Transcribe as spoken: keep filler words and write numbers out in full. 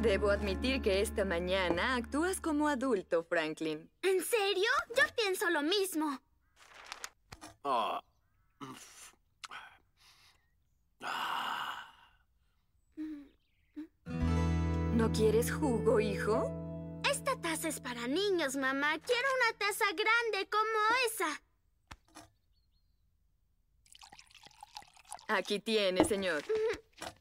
Debo admitir que esta mañana actúas como adulto, Franklin. ¿En serio? Yo pienso lo mismo. Ah. ¿No quieres jugo, hijo? Esta taza es para niños, mamá. Quiero una taza grande como esa. Aquí tiene, señor.